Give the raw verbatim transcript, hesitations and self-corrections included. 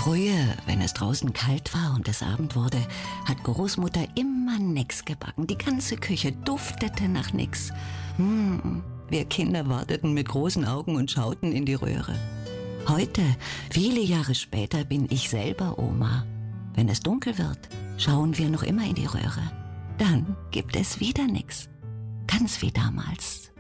Früher, wenn es draußen kalt war und es Abend wurde, hat Großmutter immer nix gebacken. Die ganze Küche duftete nach nix. Hm, wir Kinder warteten mit großen Augen und schauten in die Röhre. Heute, viele Jahre später, bin ich selber Oma. Wenn es dunkel wird, schauen wir noch immer in die Röhre. Dann gibt es wieder nix. Ganz wie damals.